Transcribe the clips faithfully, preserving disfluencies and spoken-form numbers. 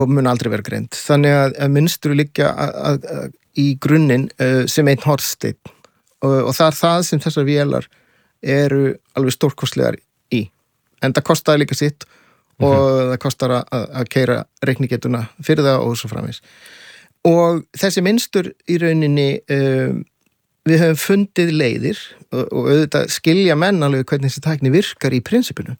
og mun aldrei vera greind. Þannig að, að mynstur liggja að, að, að, í grunninn uh, sem einn hornsteinn og, og það er það sem þessar vélar eru alveg stórkostlegar í. En það kostaði líka sitt og mm-hmm. það kostar að, að keyra reiknigetuna fyrir það og svo framvegis. Og þessi mynstur í rauninni um, við höfum fundið leiðir og, og auðvitað skilja menn alveg hvernig þessi tækni virkar í prinsipinu.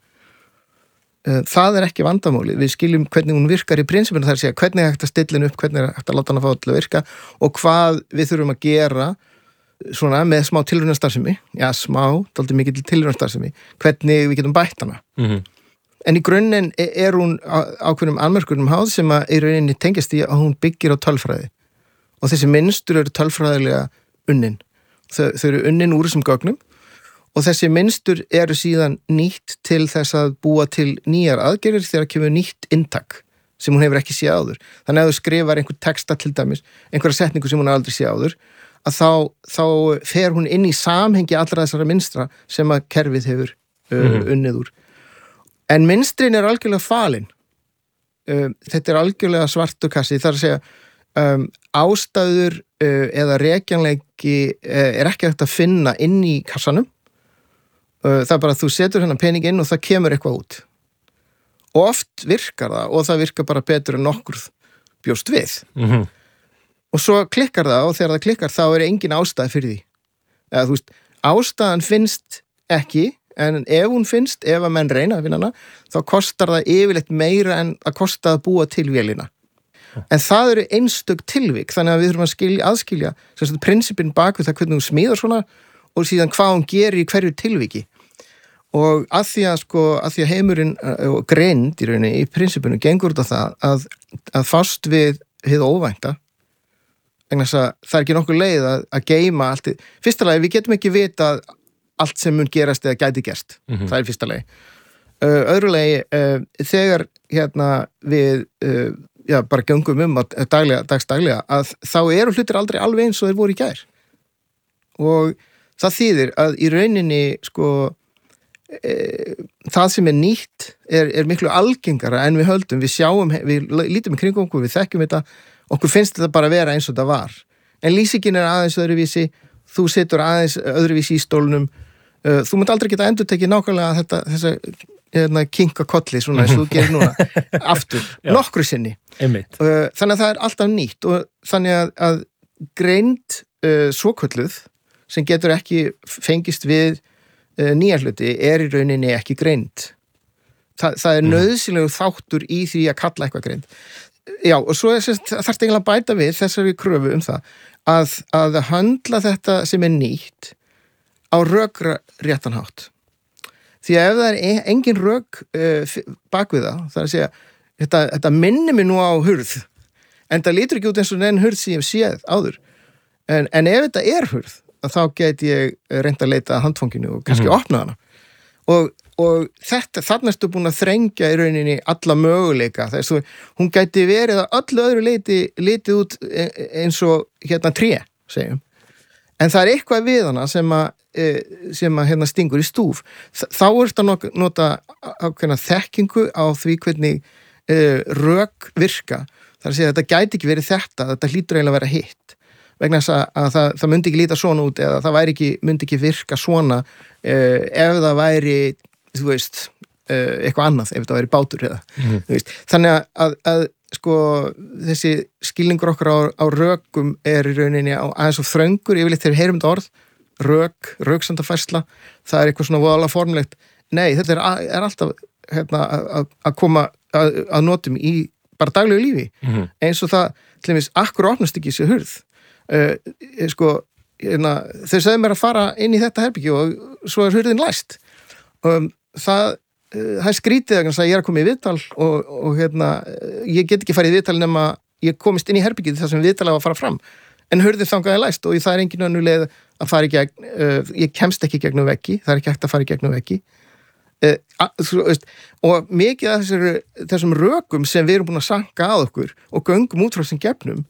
Það er ekki vandamáli. Við skiljum hvernig hún virkar í prinsipinu, það er að segja hvernig er hægt að stilla henni upp, hvernig er hægt að láta hana fá til að virka og hvað við þurfum að gera svona með smá tilraunastarfsemi, já smá, dálítið mikið til tilraunastarfsemi, hvernig við getum bætt hana. Mm-hmm. En í grunninn er hún ákveðnum annmörkunum háð sem að í rauninni tengjast í að hún byggir á tölfræði og þessi mynstur eru tölfræðilega unnin. Þau, þau eru unnin úr þessum gögnum og þessi mynstur eru síðan nýtt til þess að búa til nýjar aðgerðir þegar kemur nýtt inntak sem hún hefur ekki séð áður. Þannig að þú skrifar einhver texta til dæmis, einhverja setningu sem hún aldrei séð áður, að þá, þá fer hún inn í samhengi allra þessara mynstra sem að kerfið hefur uh, mm. unnið úr. En mynstrin er algjörlega falin. Uh, þetta er algjörlega svartur kassi, það er að segja um, ástæður uh, eða rekjanleiki uh, er ekki hægt að finna inn í kassanum. Það er bara að þú setur hennar pening inn og það kemur eitthvað út. Og oft virkar það og það virkar bara betur en nokkur bjóst við. Mm-hmm. Og svo klikkar það og þegar það klikkar þá er engin ástæð fyrir því. Eða, þú veist, ástæðan finnst ekki, en ef hún finnst, ef að menn reyna að finna hana, þá kostar það yfirleitt meira en að kosta að búa til vélina. En það eru einstök tilvik, þannig að við þurfum að skilja, aðskilja, sem sagt, prinsipinn bak við það hvernig hún smíðar svona og síðan hvað hún gerir í hverju tilviki. Og að því að, sko, að því að heimurinn og greind í rauninni í prinsipinu gengur út á það að, að fást við hið óvænta, vegna þess að það er ekki nokkuð leið að, að geyma allt. Fyrsta lagi, við getum ekki vita allt sem mun gerast eða gæti gerst. Mm-hmm. Það er fyrsta lagi. Uh, öðru lagi, uh, þegar hérna við uh, já, bara göngum um að daglega, dagsdaglega, að þá eru hlutir aldrei alveg eins og þeir voru í gær. Og það þýðir að í rauninni, sko, e, það sem er nýtt er, er miklu algengara en við höldum, við sjáum, við lítum í kringum okkur, við þekkjum þetta, okkur finnst þetta bara að vera eins og þetta var. En lýsingin er aðeins öðruvísi, þú situr aðeins öðruvísi í stólnum, uh, þú munt aldrei geta endurtekið nákvæmlega þetta, þessa hérna, kinka kolli, svona eins og þú gerir núna, aftur, nokkru sinni. Uh, þannig að það er alltaf nýtt og þannig að, að greind uh, svokölluð sem getur ekki fengist við uh, nýja hluti er í rauninni ekki greind. Þa, það er nauðsynlegur þáttur í því að kalla eitthvað greind. Já, og svo þarf þetta eiginlega að bæta við þessari kröfu um það að, að höndla þetta sem er nýtt á rökréttan hátt. Því að ef það er engin rök uh, bak við það, það er að segja, þetta, þetta minnir mig nú á hurð, en það lítur ekki út eins og neinn hurð sem ég hef séð áður. En, en ef þetta er hurð, þá get ég reynt að leita að handfanginu og kannski mm-hmm. opna hana. Og, og þetta, þarna ertu búin að þrengja í rauninni alla möguleika. Það er svo, hún gæti verið að öllu öðru leiti litið út eins og hérna tré, segjum. En það er eitthvað við hana sem að, sem að hérna stingur í stúf. Þá er þetta að nota ákveðna þekkingu á því hvernig uh, rök virka. Það er að segja að þetta gæti ekki verið þetta, þetta hlýtur eiginlega að vera hitt. Vegna þess að, að það, það myndi ekki líta svona út eða það væri ekki, myndi ekki virka svona uh, ef það væri, þú veist, uh, eitthvað annað, ef það væri bátur eða, mm-hmm. þú veist. Þannig að, að, að sko, þessi skilningur okkar á, á rökum er í rauninni á aðeins og þröngur, yfirleitt þegar við heyrum þetta orð, rök, röksandafærsla, það er eitthvað svona voðalega formlegt. Nei, þetta er, er alltaf hérna, að, að koma að, að notum í bara daglegu lífi, mm-hmm. eins og það, til dæmis, akkur opnast ekki sér hurð. Uh, sko, hérna, þau sagði mér að fara inn í þetta herbyggi og svo er hurðin læst. Um, það, uh, það er skrítið að ég er að koma í viðtal og, og hérna, ég get ekki farið í viðtal nema ég komist inn í herbyggið þar sem viðtalið var að fara fram. En hurðin þangaði læst og það er engin önnur leið að fara í gegn, uh, ég kemst ekki gegnum veggi, það er ekki hægt að fara í gegnum veggi. Uh, að, þú veist, og mikið af þessar, þessum rökum sem við erum búin að sanka að okkur og göngum út frá sem gefnum,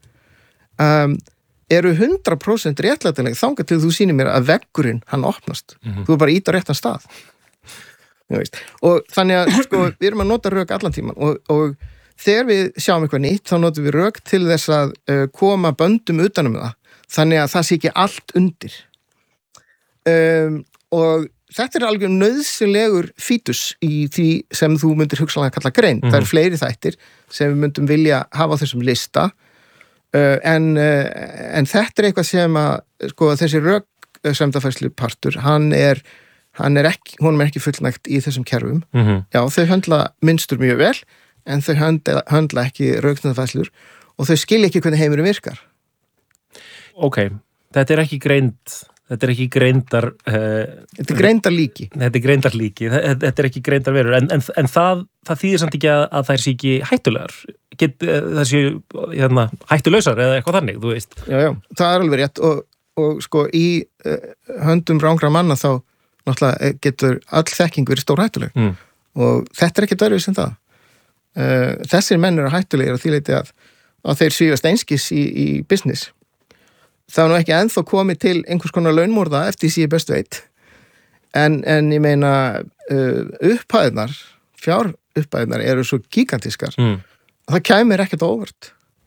um, eru hundra prósent réttlætanleg þangað til þú sýnir mér að veggurinn hann opnast. Mm-hmm. Þú er bara ít á réttan stað. Og þannig að sko, við erum að nota rök allan tíman og, og þegar við sjáum eitthvað nýtt, þá notum við rök til þess að uh, koma böndum utanum það, þannig að það sé ekki allt undir. Um, og þetta er alveg nauðsynlegur fítus í því sem þú myndir hugsanlega kalla grein. Mm-hmm. Það eru fleiri þættir sem við myndum vilja hafa á þessum lista, uh, en, uh, en þetta er eitthvað sem að, sko, þessi röksemdafærslu partur, hann er, hann er ekki, honum er ekki fullnægt í þessum kerfum. Mm-hmm. Já, þau höndla mynstur mjög vel, en þau höndla, höndla ekki röksemdafærslur og þau skilja ekki hvernig heimurinn virkar. Ok, þetta er ekki greind Þetta er ekki greindar... Uh, þetta er greindar líki. Þetta er greindar líki. Þetta er ekki greindar verur. En, en, en það, það þýðir samt ekki að, að þær sé ekki hættulegar. Get, það sé hérna, hættulausar eða eitthvað þannig, þú veist. Já, já, það er alveg rétt. Og, og sko, í uh, höndum rángra manna þá náttúrulega getur all þekking verið stór hættuleg. Mm. Og þetta er ekki dörfið sem það. Uh, þessir menn eru hættulegir að því leiti að, að þeir svífast einskis í, í business. Það er nú ekki ennþá komið til einhvers konar launmorða eftir því ég best veit. En, en ég meina uh, upphæðnar, fjár upphæðnar eru svo gigantískar. Mm. Það kæmir ekkert óvart.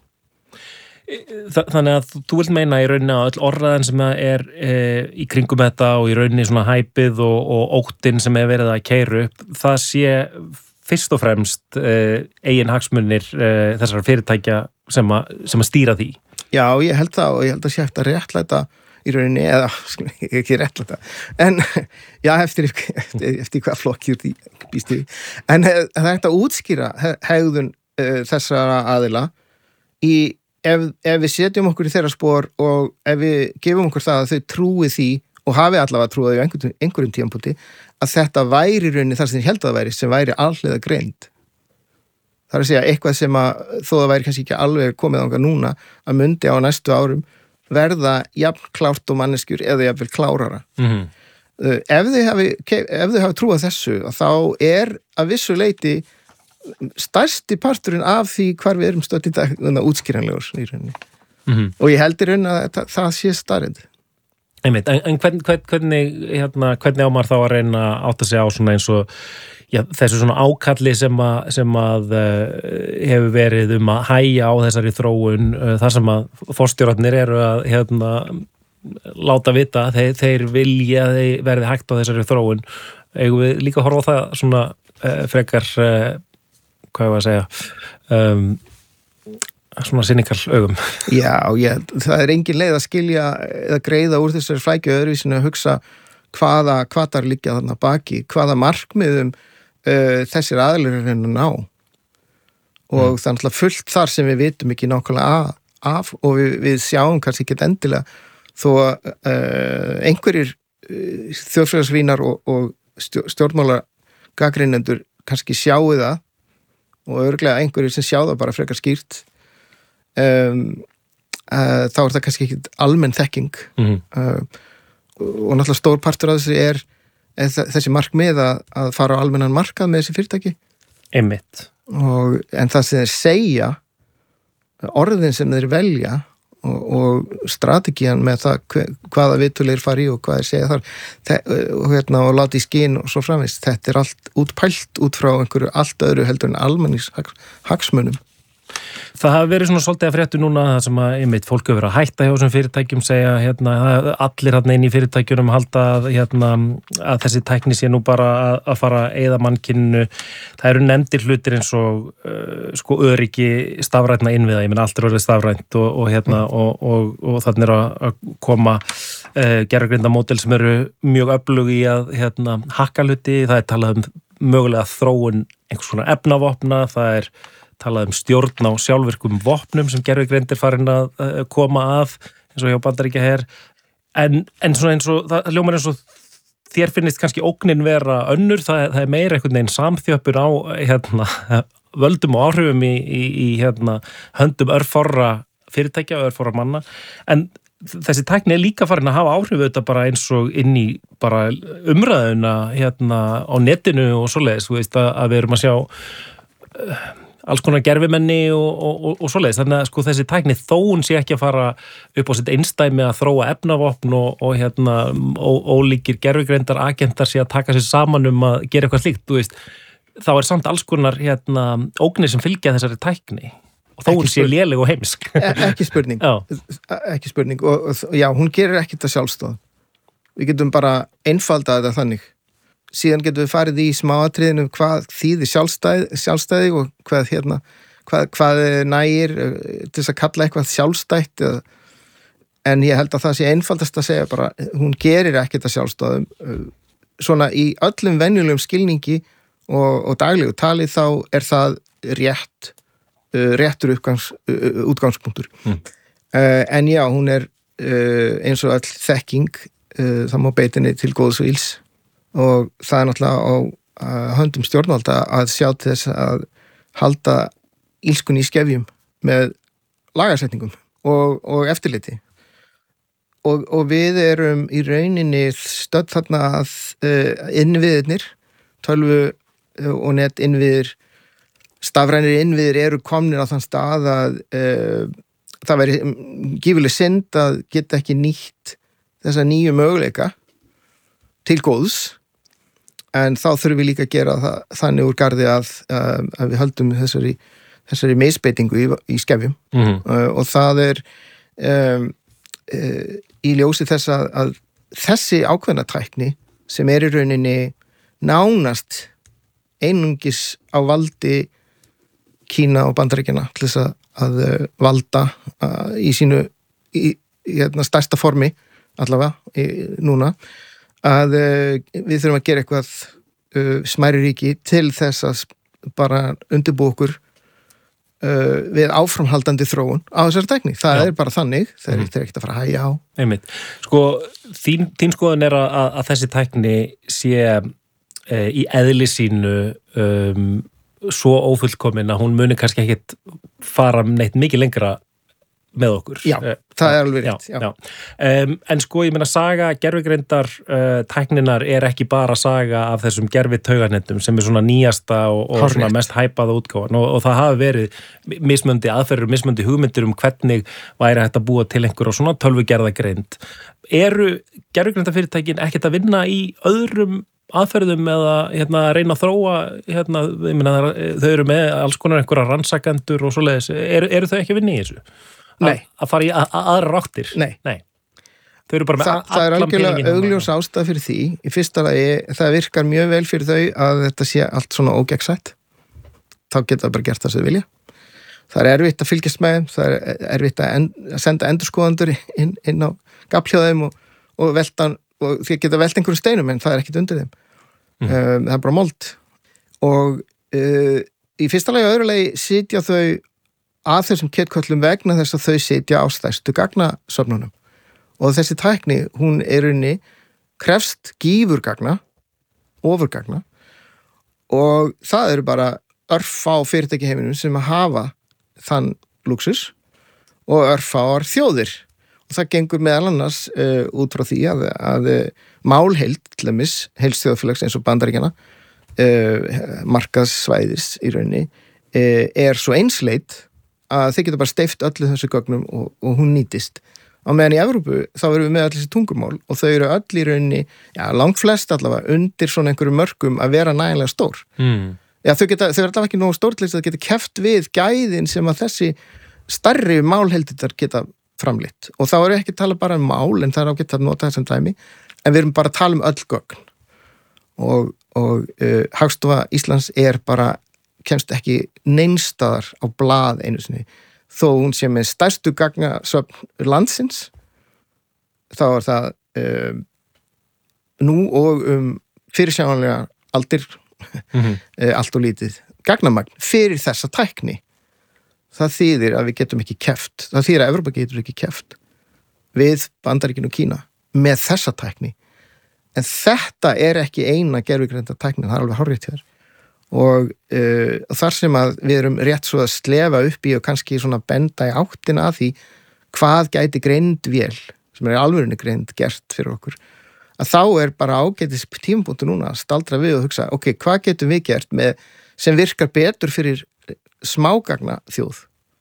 Þannig að þú vilt meina í rauninni að öll orðaðan sem er e, í kringum þetta og í rauninni svona hæpið og, og óttinn sem er verið að keyra upp, það sé fyrst og fremst e, eigin hagsmunir e, þessara fyrirtækja sem að, sem að stýra því. Já, ég held það og ég held að sé eftir að réttlæta í rauninni, eða ekki réttlæta, en já, eftir, eftir, eftir hvað flokkjur því býst því, en það er hægt að útskýra hegðun uh, þessara aðila í, ef, ef við setjum okkur í þeirra spor og ef við gefum okkur það að þau trúi því og hafi allavega trúið í einhverjum, einhverjum tímapunkti að þetta væri í rauninni þar sem ég held að það væri, sem væri alhliða greind. Það er að segja eitthvað sem að þó það væri kannski ekki alveg komið ánga núna að mundi á næstu árum verða jafn klárt og manneskjur eða jafnvel klárara. Mm-hmm. uh, ef þau hafi, ef þau hafi trúað þessu þá er að vissu leiti stærsti parturinn af því hvar við erum stödd í dag útskýranlegur í rauninni. Mm-hmm. Og ég held í rauninni að það, það sé starrið. Einmitt, en, en hvern, hvern, hvernig, hérna, hvernig á maður þá að reyna að átta sig á svona eins og já, þessu svona ákalli sem að, sem að uh, hefur verið um að hægja á þessari þróun uh, þar sem að forstjórarnir eru að hérna, láta vita þeir, þeir vilja að þeir verði hægt á þessari þróun. Eigum við líka að horfa á það svona uh, frekar uh, hvað ég var að segja um, svona cynikal augum. Já, ég, það er engin leið að skilja eða greiða úr þessari flækju öðruvísinu að hugsa hvaða hvaðar liggja þarna baki, hvaða markmiðum Uh, þessir aðlir er henni að ná og mm. það er náttúrulega fullt þar sem við vitum ekki nákvæmlega af og við, við sjáum kannski ekki endilega þó að uh, einhverjir uh, þjóðfélagsvínar og, og stjórnmála gagnrýnendur kannski sjáu það og örglega einhverjir sem sjá það bara frekar skýrt um, uh, þá er það kannski ekki almenn þekking mm. uh, og náttúrulega stór partur af þessi er þessi markmið að, að fara á almennan markað með þessi fyrirtæki. Einmitt. Og, en það sem þeir segja, orðin sem þeir velja og, og strategían með það hvaða viðtölir fari í og hvað þeir segja þar þe og, hérna, og láti í skinn og svo framvist. Þetta er allt útpælt út frá einhverju allt öðru heldur en almennings hagsmunum. Það hafi verið svona svolítið að fréttu núna það sem að einmitt fólk hefur verið að hætta hjá þessum fyrirtækjum segja hérna, allir hérna inn í fyrirtækjunum halda hérna, að þessi tækni sé nú bara að, að fara að eyða mannkyninu. Það eru nefndir hlutir eins og uh, sko öryggi stafrænna innviða, ég meina allt er orðið stafrænt og, og hérna mm. og, og, og þannig er að koma uh, gervigrindamódel sem eru mjög öflug í að hérna, hakka hluti, það er talað um mögulega þróun einhvers konar efnavopna, það er talað um stjórn á sjálfvirkum vopnum sem gervigreindir farin að uh, koma að eins og hjá Bandaríkjaher en, en svona eins og það hljómar eins og þér finnist kannski ógnin vera önnur, það, það er meira einhvern veginn samþjöppur á hérna, völdum og áhrifum í, í, í hérna, höndum örfárra fyrirtækja og örfárra manna en þessi tækni er líka farin að hafa áhrif þetta bara eins og inn í bara umræðuna hérna á netinu og svoleiðis, þú veist að, að við erum að sjá uh, alls konar gervimenni og, og, og, og svoleiðis. Þannig að sko þessi tækni þó hún sé ekki að fara upp á sitt einstæmi að þróa efnavopn og, og hérna ó, ólíkir gervigreindar agentar sé að taka sér saman um að gera eitthvað slíkt, þú veist. þá er samt alls konar hérna, ógnir sem fylgja þessari tækni og þó hún sé léleg og heimsk. Ekki spurning. Ekki spurning. Og, og já, hún gerir ekkert að sjálfstöð. Við getum bara einfaldað þetta þannig. Síðan getum við farið í smáatriðinu hvað þýðir sjálfstæði, sjálfstæði og hvað, hérna, hvað, hvað nægir til þess að kalla eitthvað sjálfstætt. En ég held að það sé einfaldast að segja bara, hún gerir ekkert að sjálfstöðum. Svona í öllum venjulegum skilningi og, og daglegu tali þá er það rétt, réttur uppgangs, útgangspunktur. Mm. En já, hún er eins og all þekking, það má beitinni til góðs og ills og það er náttúrulega á höndum stjórnvalda að sjá til þess að halda ilskunni í skefjum með lagasetningum og, og eftirliti og, og við erum í rauninni stödd þarna að uh, innviðirnir, tölvu og net innviðir, stafrænir innviðir eru komnir á þann stað að uh, það veri gífurleg synd að geta ekki nýtt þessa nýju möguleika til góðs, en þá þurfum við líka að gera það, þannig úr garði að, að við höldum þessari, þessari misbeitingu í, í skefjum mm-hmm. uh, og það er um, uh, í ljósi þess að, að þessi ákveðna tækni sem er í rauninni nánast einungis á valdi Kína og Bandaríkjanna til þess að, að valda uh, í sínu í, í hérna, stærsta formi allavega í, núna að uh, við þurfum að gera eitthvað uh, smæri ríki til þess að bara undirbúa okkur uh, við áframhaldandi þróun á þessari tækni. Það Já. Er bara þannig, það er mm. ekkert að fara að hægja á. Einmitt. Sko, þín, þín skoðun er að, að þessi tækni sé uh, í eðli sínu um, svo ófullkomin að hún muni kannski ekkit fara neitt mikið lengra með okkur. Já, það er alveg rétt. Já, já. Um, en sko, ég meina, saga gervigreindar uh, tækninar er ekki bara saga af þessum gervitauganettum sem er svona nýjasta og, og svona mest hæpaða útgáfan og, og það hafi verið mismöndi aðferður, mismöndi hugmyndir um hvernig væri hægt að búa til einhverjum svona tölvugerðagreind. Eru gervigreindafyrirtækin ekkert að vinna í öðrum aðferðum eða hérna, reyna að þróa hérna, ég meina, þau eru með alls konar einhverja rannsakendur og svoleiðis. Eru, eru þau ekki að vinna í þessu? Nei. Að fara í að, að, aðra ráttir? Nei. Nei. Þau eru bara með Þa, það er algjörlega augljós ástæða fyrir því. Í fyrsta lagi, það virkar mjög vel fyrir þau að þetta sé allt svona ógegnsætt. Þá geta það bara gert það sem þau vilja. Það er erfitt að fylgjast með þeim, það er erfitt að, en, að senda endurskoðandur inn, inn á gafljóðum og, og velta, og því geta velt einhverjum steinum, en það er ekkit undir þeim. Mm. Um, það er bara mold. Og uh, í fyrsta lagi og öðru lagi sitja þau að þessum ketköllum vegna þess að þau sitja á stærstu gagnasöfnunum. Og þessi tækni, hún er unni krefst gífurgagna, ofurgagna, og það eru bara örfá fyrirtæki í heiminum sem að hafa þann lúksus og örfáar þjóðir. Og það gengur meðal annars uh, út frá því að, að uh, málheild, til dæmis, heilsþjóðfélags eins og Bandaríkjanna, uh, markaðssvæðis í rauninni, uh, er svo einsleit að þeir geta bara steypt öllu þessu gögnum og, og hún nýtist. Á meðan í Evrópu þá erum við með allir þessi tungumál og þau eru öll í rauninni, já, langt flest allavega, undir svona einhverju mörkum að vera nægilega stór. Mm. Já, þau geta, þau er allavega ekki nógu stór til þess að það geta keppt við gæðin sem að þessi stærri málhelditar geta framleitt. Og þá erum við ekki að tala bara um mál, en það er ágætt að nota þessum dæmi, en við erum bara að tala um öll gögn. Og, og uh, Hagstofa Íslands er bara kemst ekki neinstaðar á blað einu sinni, þó hún sé með stærstu gagnasöfn landsins, þá er það um, nú og um fyrirsjáanlega aldir mm-hmm. allt og lítið gagnamagn fyrir þessa tækni. Það þýðir að við getum ekki keppt, það þýðir að Evrópa getur ekki keppt við Bandaríkin og Kína með þessa tækni. En þetta er ekki eina gervigreinda tækni, það er alveg hárrétt hér. Og uh, þar sem að við erum rétt svo að slefa upp í og kannski svona benda í áttina að því hvað gæti greind vél, sem er alvörinni greind gert fyrir okkur, að þá er bara ágætis tímapunktur núna að staldra við og hugsa, ok, hvað getum við gert með, sem virkar betur fyrir smágagna þjóð.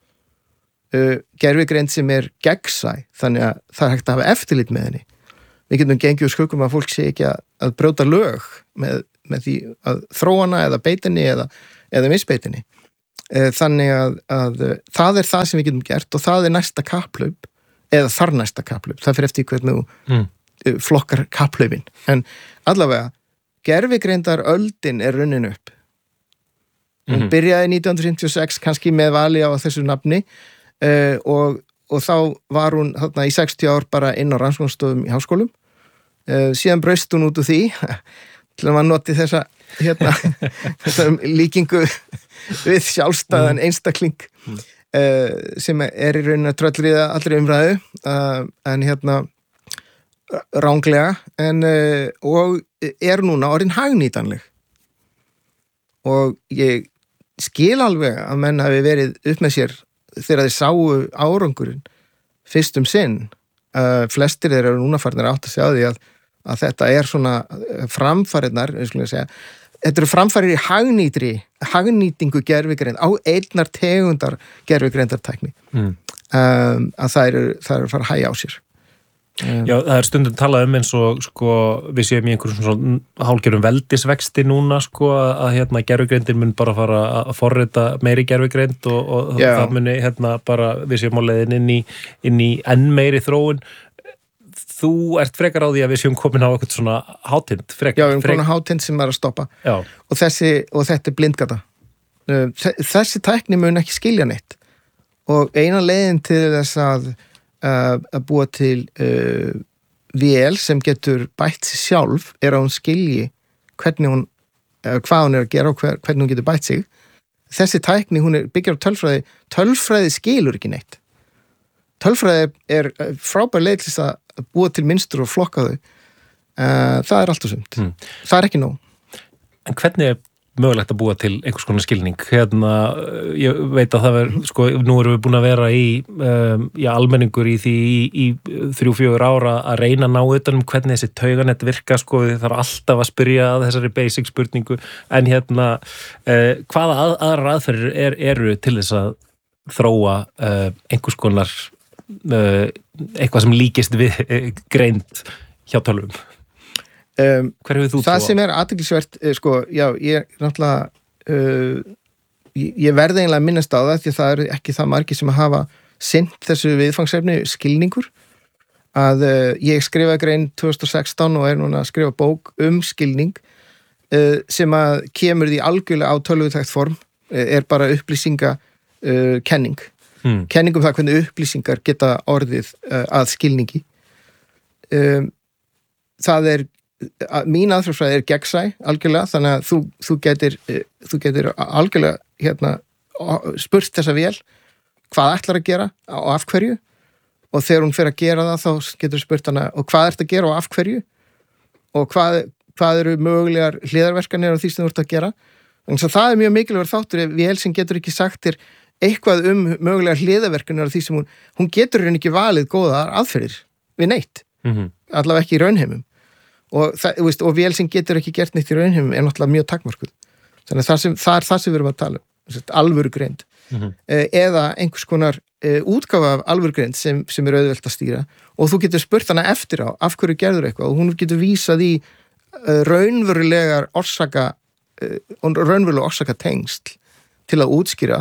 Uh, gervigreind sem er gegnsæ, þannig að það er hægt að hafa eftirlit með henni. Við getum gengið úr skuggum að fólk sé ekki að, að brjóta lög með með því að þróana eða beitinni eða, eða misbeitinni. Þannig að, að það er það sem við getum gert og það er næsta kapplaup eða þar næsta kapplaup. Það fyrir eftir hvernig þú mm. flokkar kapplaupin. En allavega, gervigreindar öldin er runnin upp. Hún mm-hmm. byrjaði nítján hundruð fimmtíu og sex kannski með vali á þessu nafni uh, og, og þá var hún þarna í sextíu ár bara inn á rannsóknarstofum í háskólum. Uh, síðan braust hún út úr því til að maður noti þessa, hérna, þessa líkingu við sjálfstæðan einstakling uh, sem er í rauninni að tröllriða allri umræðu uh, en hérna ránglega en, uh, og er núna orðin hagnýtanleg. Og ég skil alveg að menn hafi verið upp með sér þegar þeir sáu árangurinn fyrst um sinn. Uh, flestir þeir eru núna farnir átt að sjá því að, að þetta er svona framfarirnar, ég skulle segja, þetta eru framfarir í hagnýtri, hagnýtingu gervigreind, á einnar tegundar gervigreindartækni. Mm. Um, að það eru, það eru að fara að hægja á sér. Um, Já, það er stundum talað um eins og sko, við séum í einhverjum svona hálfgerðum veldisvexti núna sko, að hérna gervigreindir mun bara fara að forrita meiri gervigreind og, og það muni hérna bara við séum á leiðin inn í, inn í enn meiri þróun. Þú ert frekar á því að við séum komin á eitthvað svona hátind. Frek, Já, við erum frek... komin á hátind sem er að stoppa. Já. Og, þessi, og þetta er blindgata. Þessi tækni mun ekki skilja neitt. Og eina leiðin til þess að að búa til uh, vél sem getur bætt sig sjálf er að hún skilji hvernig hún, uh, hvað hún er að gera og hver, hvernig hún getur bætt sig. Þessi tækni, hún er byggjar á tölfræði. Tölfræði skilur ekki neitt. Tölfræði er frábær leið til að búa til mynstur og flokka þau. Uh, það er allt og sumt. Mm. Það er ekki nóg. En hvernig er mögulegt að búa til einhvers konar skilning? Hérna, ég veit að það er, sko, nú erum við búin að vera í, um, já, almenningur í því í, í þrjú, fjögur ára að reyna að ná utan um hvernig þessi tauganett virka, sko, við þarf alltaf að spyrja að þessari basic spurningu, en hérna, uh, hvaða að, aðrar aðferðir er, eru til þess að þróa uh, einhvers konar, uh, eitthvað sem líkist við uh, greind hjá tölvum? Um, Hver hefur þú það trúa? Sem er athyglisvert, sko, já, ég náttúrulega uh, ég, ég verði eiginlega að minnast á það því að það eru ekki það margir sem að hafa sinnt þessu viðfangsefni skilningur að uh, ég skrifaði grein tvö þúsund og sextán og er núna að skrifa bók um skilning uh, sem að kemur því algjörlega á tölvutækt form uh, er bara upplýsinga uh, kenning hmm. kenning um það hvernig upplýsingar geta orðið uh, að skilningi um, það er mín aðferðfræði er gegnsæ algjörlega, þannig að þú, þú getur þú getur algjörlega hérna, spurt þessa vél hvað ætlar að gera og af hverju og þegar hún fer að gera það þá getur spurt hana og hvað ert að gera og af hverju og hvað, hvað eru mögulegar hliðarverkanir á því sem þú ert að gera þannig að það er mjög mikilvægur þáttur ef vél sem getur ekki sagt þér eitthvað um mögulegar hliðarverkanir á því sem hún hún getur henni ekki valið góðar aðferðir við neitt, mm-hmm. allavega ekki í raunheimum og, það, veist, og vél sem getur ekki gert neitt í raunheimum er náttúrulega mjög takmarkuð þannig að það, sem, það er það sem við erum að tala um alvöru greind mm-hmm. eða einhvers konar útgáfa af alvöru greind sem, sem er auðvelt að stýra og þú getur spurt hana eftir á af hverju gerður eitthvað og hún getur vísað í raunverulegar orsaka raunverulega orsaka tengsl til að útskýra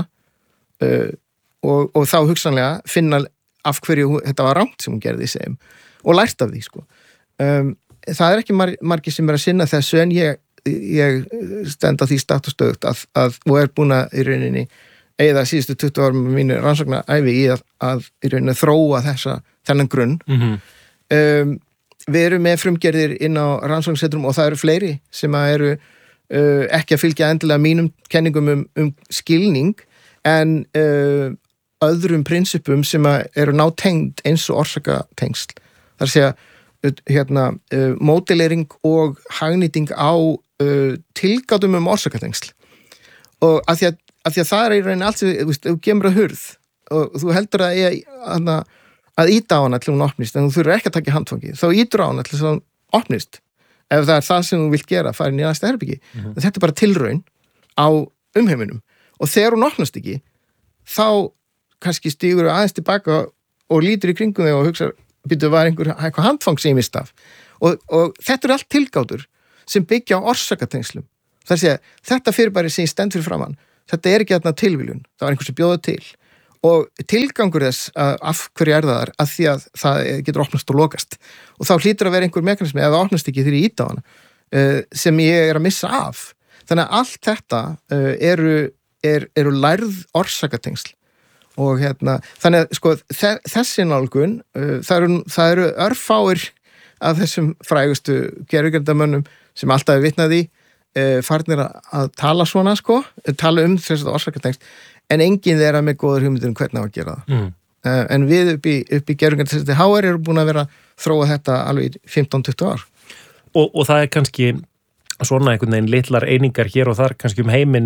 og, og þá hugsanlega finna af hverju þetta var rangt sem hún gerði í segjum og lært af því sko um, það er ekki mar- margir sem er að sinna þessu en ég, ég stend á því statt og stöðugt að, að og er búin að í rauninni eða síðustu tuttugu árum mínu rannsóknarævi í að, að í rauninni þróa þessa þennan grunn mm-hmm. um, við erum með frumgerðir inn á rannsóknarsetrum og það eru fleiri sem að eru uh, ekki að fylgja endilega mínum kenningum um, um skilning en uh, öðrum prinsipum sem að eru nátengd eins og orsakatengsl þar að segja hérna, uh, módelering og hagnýting á uh, tilgátum um orsakatengsl og að því að, að því að það er í rauninni allt sem, þú veist, þú kemur að hurð og þú heldur að ég að, að íta á hana til hún opnist en þú þurfur ekki að taka handfangi, þá ítur á hana til þess að hún opnist, ef það er það sem þú vilt gera, farin í næsta herbyggi mm-hmm. þetta er bara tilraun á umheiminum og þegar hún opnast ekki þá kannski stígur aðeins tilbaka og lítur í kringum þig og hugsa býtu var einhver eitthvað handfang sem ég mist af og, og þetta er allt tilgátur sem byggja á orsakatengslum. Það sé að þetta fyrirbæri sem ég stend fyrir framann, þetta er ekki þarna tilviljun, það var einhvers sem bjóða til og tilgangur þess að af hverju er það þar, að því að það getur opnast og lokast og þá hlýtur að vera einhver mekanismi ef það opnast ekki þegar ég ít á hana sem ég er að missa af. Þannig að allt þetta eru, er, eru lærð orsakatengsl og hérna, þannig að sko þessi nálgun, það eru, það eru örfáir af þessum frægustu gervigrindamönnum sem alltaf er vitnað í farnir að tala svona sko, tala um þess að orsakatengsl en enginn þeirra með góður hugmyndir um hvernig á að gera það. Mm. Uh, en við upp í, upp í gervigrindasætti H R eru búin að vera þróa þetta alveg í fimmtán til tuttugu ár. Og, og það er kannski svona einhvern veginn litlar einingar hér og þar kannski um heiminn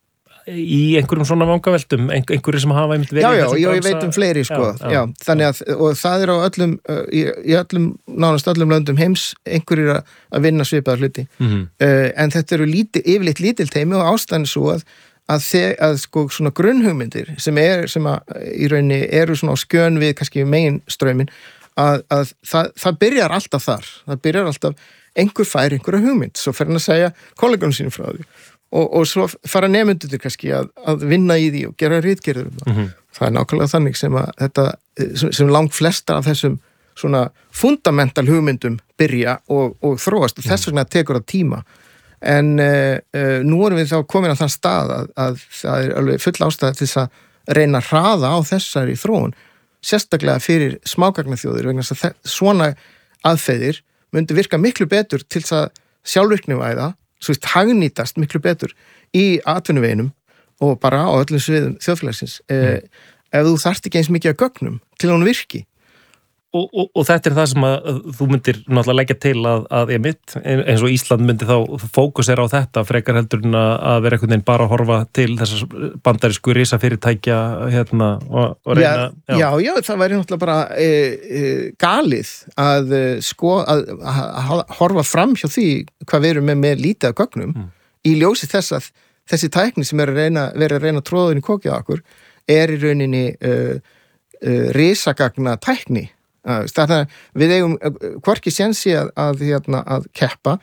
í einhverjum svona vangaveltum, einhverjum sem hafa einmitt verið. Já, já, já, ég veit um fleiri sko, já, já, já þannig að, og það er á öllum, í, í öllum, nánast öllum löndum heims einhverjir að vinna svipaðar hluti. Mm-hmm. Uh, en þetta eru líti, yfirleitt lítil teimi og ástæðan svo að að, þeg, að sko svona grunnhugmyndir sem er, sem að í rauninni eru svona á skjön við kannski megin strömmin að, að það, það byrjar alltaf þar, það byrjar alltaf einhver fær einhverja hugmynd, svo fer hann að segja kollegunum sínum frá því og, og svo fara nemyndur kannski að, að vinna í því og gera ritgerður um það. Mm-hmm. Það er nákvæmlega þannig sem að þetta, sem langt flestar af þessum svona fundamental hugmyndum byrja og, og þróast og þess vegna tekur það tíma. En uh, uh, nú erum við þá komin á þann stað að, að það er alveg full ástæða til þess að reyna að hraða á þessari þróun, sérstaklega fyrir smágagnaþjóðir, vegna þess að svona aðferðir myndi virka miklu betur til þess að sjálfvirknivæða, svo veist, hagnýtast miklu betur í atvinnuveginum og bara á öllum sviðum þjóðfélagsins. Mm. Uh, ef þú þarft ekki eins mikið að gögnum til að hún virki. Og, og, og þetta er það sem að þú myndir náttúrulega leggja til að, að emitt, eins og Ísland myndi þá fókusera á þetta frekar heldur en að vera einhvern veginn bara að horfa til þessar bandarísku risafyrirtækja hérna og, og reyna... Já, já, já, það væri náttúrulega bara e, e, galið að, sko, að, að horfa fram hjá því hvað við erum með með lítið af gögnum mm. í ljósi þess að þessi tækni sem er að reyna, vera að reyna tróðin í kokið á okkur er í rauninni uh, uh, risagagna tækni. Þannig að við eigum hvorki sénsi að, að, hérna, að keppa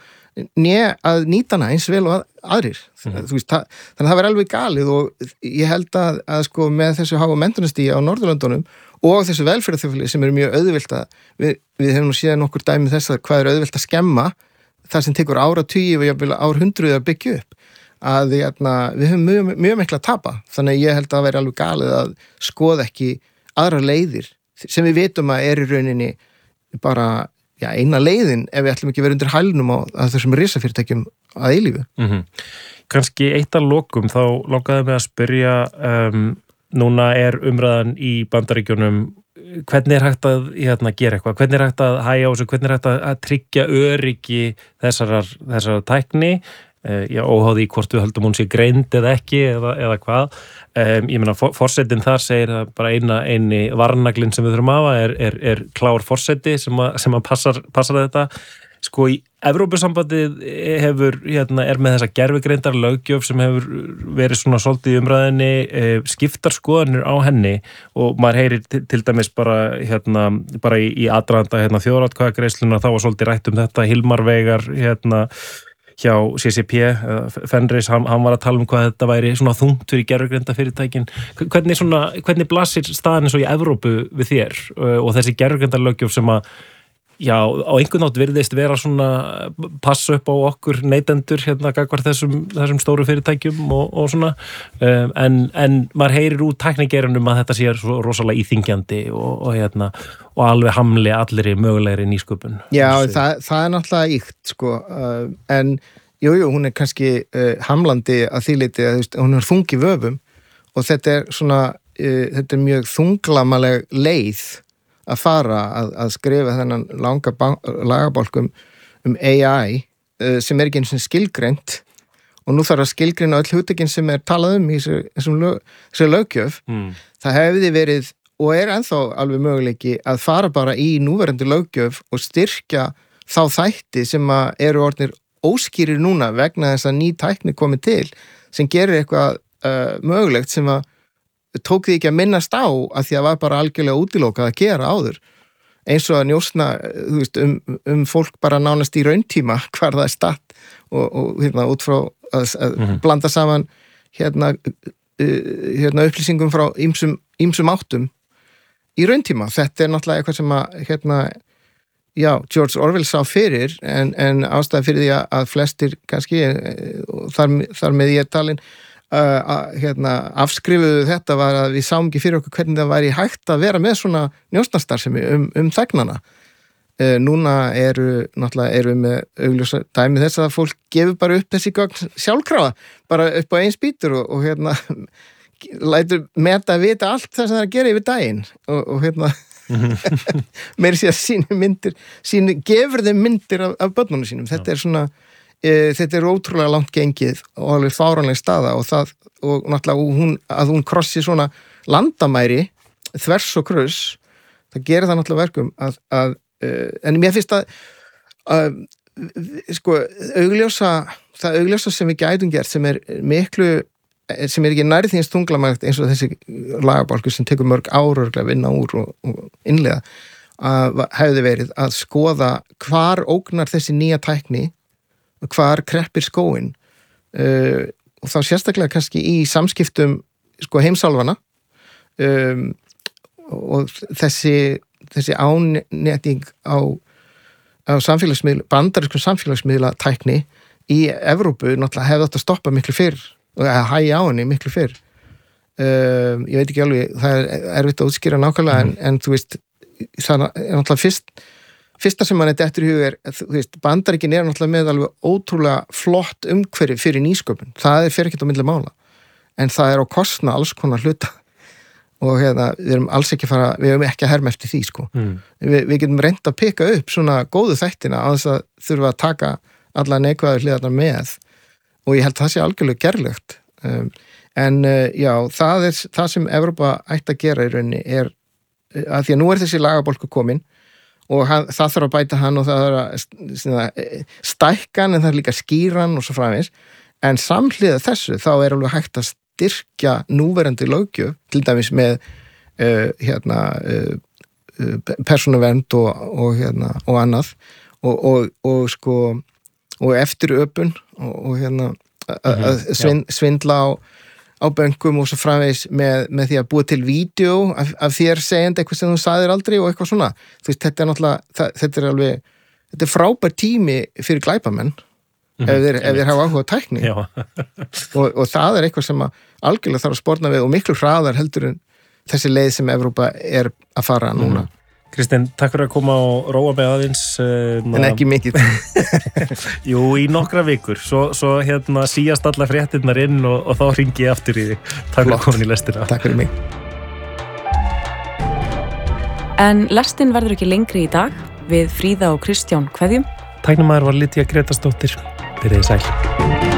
né að nýta hana eins vel og að, aðrir. Mm. Þú veist, það, þannig að það verður alveg galið og ég held að, að sko, með þessu háa mentunastíi á Norðurlöndunum og þessu velferðarþjóðfélagi sem eru mjög auðvilt að við, við hefum nú séð nokkur dæmi þess að hvað er auðvilt að skemma það sem tekur áratugi og jafnvel árhundruði að byggja upp að hérna, við höfum mjög, mjög mikla að tapa þannig að ég held að það verður alveg galið að skoða ekki aðra leiðir sem við vitum að er í rauninni bara já, eina leiðin ef við ætlum ekki að vera undir hælnum á þessum risafyrirtækjum að eilífu. Mm-hmm. Kanski eitt að lokum þá langaði mig að spyrja um, núna er umræðan í Bandaríkjunum hvernig er hægt að hérna, gera eitthvað, hvernig er hægt að hægja á þessu, hvernig er hægt að, að tryggja öryggi þessarar, þessarar tækni já, óháði í hvort við höldum hún sé greind eða ekki eða, eða hvað um, ég meina, for, forsetin þar segir að bara eina, eini varnaglinn sem við þurfum að hafa er, er, er klár forseti sem að, sem að passar, passar þetta sko í Evrópusambandið hefur, hérna, er með þessa gervigreindar löggjöf sem hefur verið svona svolítið í umræðinni, skiptar skoðanir á henni og maður heyrir til, til dæmis bara, hérna, bara í, í aðdraganda hérna, þjóðaratkvæðagreiðsluna þá var svolítið rætt um þetta, Hilmar Veigar hérna hjá C C P, Fenris, hann, hann var að tala um hvað þetta væri svona þungt fyrir gervigreinda fyrirtækin. Hvernig, svona, hvernig blasir staðan eins og í Evrópu við þér og þessi gervigreinda löggjöf sem að já, á einhvern nátt virðist vera svona passa upp á okkur neytendur hérna gagvart þessum, þessum stóru fyrirtækjum og, og svona um, en, en maður heyrir úr tæknigerunum að þetta sé svo rosalega íþingjandi og, og hérna og alveg hamli allir í mögulegri nýsköpun. Já, það, það er náttúrulega íkt sko, uh, en jú, jú, hún er kannski uh, hamlandi að því leyti að hún er þungi vöfum og þetta er svona, uh, þetta er mjög þunglamaleg leið að fara að, að skrifa þennan langa lagabálkum um A I uh, sem er ekki eins og skilgreint og nú þarf að skilgreina öll hugtökin sem er talað um í þessu lög, löggjöf. Mm. Það hefði verið og er ennþá alveg möguleiki að fara bara í núverandi löggjöf og styrkja þá þætti sem að eru orðnir óskýrir núna vegna þess að ný tækni komið til sem gerir eitthvað uh, mögulegt sem að tók því ekki að minnast á að því að var bara algjörlega útilokað að gera áður eins og að njósna þú veist, um, um fólk bara nánast í rauntíma hvar það er statt og, og hérna út frá að, að Mhm. blanda saman hérna, uh, hérna upplýsingum frá ýmsum, ýmsum áttum í rauntíma. Þetta er náttúrulega eitthvað sem að hérna, já, George Orwell sá fyrir en, en ástæða fyrir því að flestir kannski, þar, þar með ég talin Uh, að, hérna, afskrifuðu þetta var að við sáum ekki fyrir okkur hvernig það væri hægt að vera með svona njósnastarfsemi um, um þegnana. Uh, núna eru náttúrulega eru með augljósa dæmi þess að fólk gefur bara upp þessi gögn sjálfkrafa, bara upp á eins bítur og, og hérna lætur meta að vita allt það sem það er að gera yfir daginn og, og hérna meiri sé að síni myndir síni, gefur þeim myndir af, af börnunum sínum. Þetta er svona E, þetta er ótrúlega langt gengið og alveg fáránleg staða og það og náttúrulega hún, að hún krossi svona landamæri þvers og kruss, það gerir það náttúrulega verkum að, að en mér finnst að, að sko, augljósa það augljósa sem við gætum gert sem er miklu, sem er ekki nærið því eins þunglamægt eins og þessi lagabálkur sem tekur mörg ár að vinna úr og, og innlega að hefði verið að skoða hvar ógnar þessi nýja tækni hvar kreppir skóin uh, og þá sérstaklega kannski í samskiptum sko, heimsálfana um, og þessi, þessi ánetting á, á samfélagsmiðla, bandarískum samfélagsmiðla tækni í Evrópu náttúrulega hefði átt að stoppa miklu fyrr og að hægja á henni miklu fyrr um, ég veit ekki alveg, það er erfitt að útskýra nákvæmlega mm. en, en þú veist það er náttúrulega fyrst Fyrsta sem mann er dettur í hug er, þú veist, Bandaríkin er náttúrulega með alveg ótrúlega flott umhverfi fyrir nýsköpun. Það er fyrir ekkert á milli mála. En það er á kostna alls konar hluta. Og hérna, við erum alls ekki að fara, við erum ekki að herma eftir því, sko. Mm. Vi, við getum reynt að peka upp svona góðu þættina á þess að þurfa að taka alla neikvæðu hliðarnar með. Og ég held að það sé algjörlega gerlegt. Um, en uh, já, það er það sem Evrópa ætti að gera í rauninni er, að því að nú er þessi lagabólku komin og hann, það þarf að bæta hann og það þarf að stækka hann en það er líka skýran og svo framins en samhliða þessu þá er alveg hægt að styrkja núverandi löggjöf til dæmis með uh, hérna uh, persónuvernd og, og hérna og annað og, og, og sko og eftiröpun og, og hérna að svin, svindla á á bönkum og svo framvegis með, með því að búa til vídeo af, af þér segjandi eitthvað sem þú sagðir aldrei og eitthvað svona. Þú veist, þetta er náttúrulega, það, þetta er alveg, þetta er frábær tími fyrir glæpamenn mm-hmm. ef þeir, ef þeir hafa áhuga á tækni. og, og það er eitthvað sem að algjörlega þarf að sporna við og miklu hraðar heldur en þessi leið sem Evrópa er að fara núna. Mm. Kristinn, takk fyrir að koma og róa með aðeins. Uh, en ekki mikið. Jú, í nokkra vikur. Svo, svo hérna síast alla fréttirnar inn og, og þá hringi ég aftur í þig. Takk fyrir að koma í lestina. Takk fyrir mig. En lestin verður ekki lengri í dag. Við Fríða og Kristján kveðjum. Tæknumæður var Lydía Grétarsdóttir. Verið sæl.